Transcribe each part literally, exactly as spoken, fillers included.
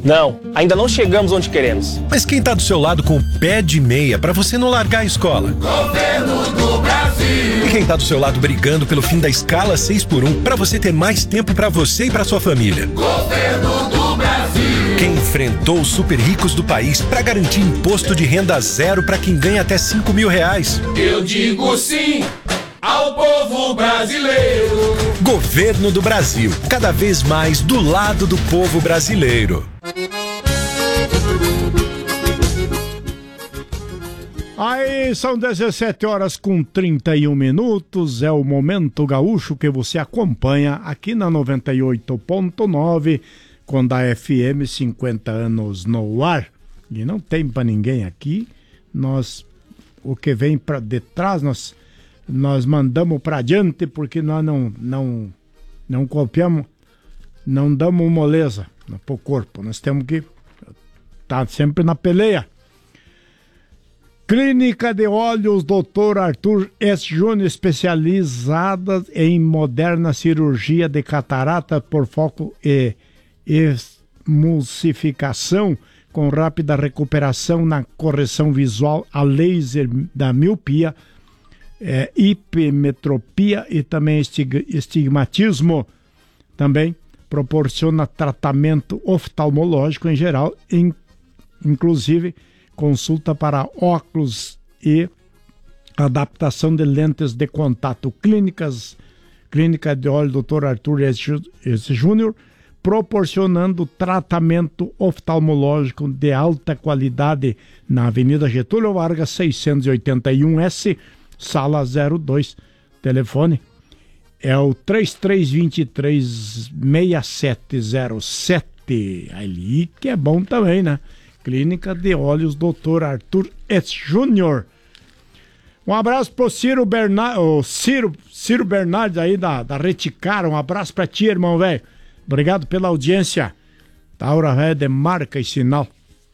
Não, ainda não chegamos onde queremos. Mas quem tá do seu lado com o pé de meia pra você não largar a escola? Governo do Brasil. E quem tá do seu lado brigando pelo fim da escala seis por um pra você ter mais tempo pra você e pra sua família? Governo do Brasil. Quem enfrentou os super ricos do país pra garantir imposto de renda zero pra quem ganha até cinco mil reais? Eu digo sim ao povo brasileiro. Governo do Brasil, cada vez mais do lado do povo brasileiro. Aí são dezessete horas com trinta e um minutos, é o Momento Gaúcho que você acompanha aqui na noventa e oito ponto nove, com a F M cinquenta anos no ar. E não tem pra ninguém aqui, nós, o que vem pra detrás, nós, nós mandamos pra adiante porque nós não, não, não copiamos, não damos moleza pro corpo, nós temos que estar sempre na peleia. Clínica de Olhos doutor Arthur S. Júnior, especializada em moderna cirurgia de catarata por foco e emulsificação, com rápida recuperação na correção visual a laser da miopia, é, hipermetropia e também estig- estigmatismo. Também proporciona tratamento oftalmológico em geral, in- inclusive consulta para óculos e adaptação de lentes de contato. Clínicas, Clínica de Olho doutor Arthur S. Júnior, proporcionando tratamento oftalmológico de alta qualidade na Avenida Getúlio Vargas, seiscentos e oitenta e um S, sala zero dois. Telefone é o três três dois três, seis sete zero sete. Ali que é bom também, né? Clínica de Olhos doutor Arthur S. Júnior. Um abraço pro Ciro Bernardes, o Ciro, Ciro Bernardes aí da, da Reticara. Um abraço pra ti, irmão, velho. Obrigado pela audiência. Taura velho de marca e sinal.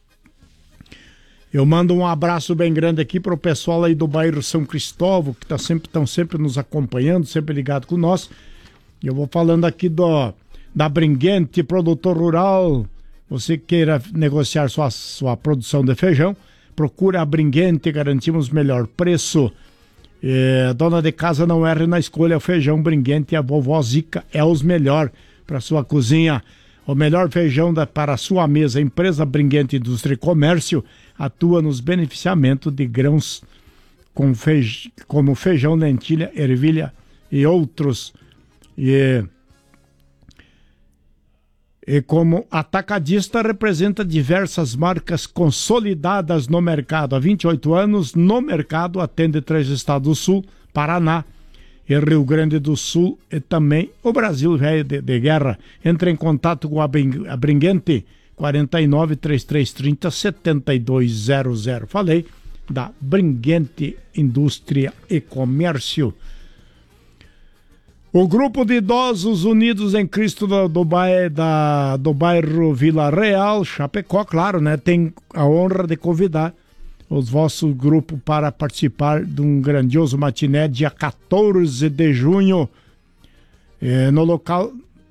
Eu mando um abraço bem grande aqui pro pessoal aí do bairro São Cristóvão, que tá sempre, estão sempre nos acompanhando, sempre ligado com nós. E eu vou falando aqui do, da Bringuente, produtor rural. Você queira negociar sua, sua produção de feijão, procure a Bringuente, garantimos melhor preço. É, dona de casa não erre na escolha, o feijão Bringuente e a vovó Zica é os melhor para sua cozinha. O melhor feijão da, para a sua mesa. A empresa Bringuente Indústria e Comércio atua nos beneficiamentos de grãos com feij, como feijão, lentilha, ervilha e outros. E... E como atacadista, representa diversas marcas consolidadas no mercado. Há vinte e oito anos no mercado, atende três estados do Sul, Paraná e Rio Grande do Sul e também o Brasil velho de, de guerra. Entre em contato com a, Bring, a Bringuente, quarenta e nove, trinta e três trinta, setenta e dois zero zero. Falei da Bringuente Indústria e Comércio. O grupo de idosos unidos em Cristo do, do, bairro, da, do bairro Vila Real, Chapecó, claro, né, tem a honra de convidar os vossos grupos para participar de um grandioso matiné dia quatorze de junho, eh, no local